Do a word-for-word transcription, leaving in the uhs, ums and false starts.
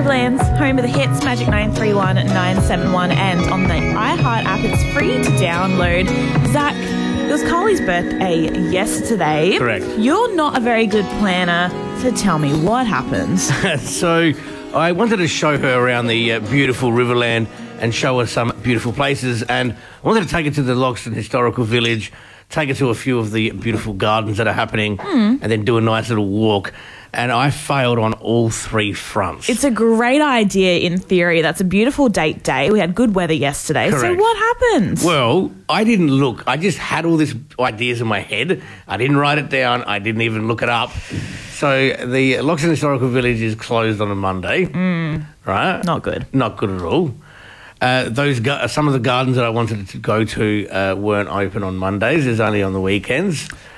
Riverlands, home of the hits, Magic nine three one nine seven one, and on the iHeart app, it's free to download. Zach, it was Carly's birthday yesterday. Correct. You're not a very good planner, so tell me what happened. So I wanted to show her around the uh, beautiful Riverland and show her some beautiful places, and I wanted to take her to the Loxton Historical Village, take her to a few of the beautiful gardens that are happening, mm. and then do a nice little walk. And I failed on all three fronts. It's a great idea in theory. That's a beautiful date day. We had good weather yesterday. Correct. So what happened? Well, I didn't look. I just had all these ideas in my head. I didn't write it down. I didn't even look it up. So the Loxton Historical Village is closed on a Monday, mm. right? Not good. Not good at all. Uh, those ga- some of the gardens that I wanted to go to uh, weren't open on Mondays. There's only on the weekends.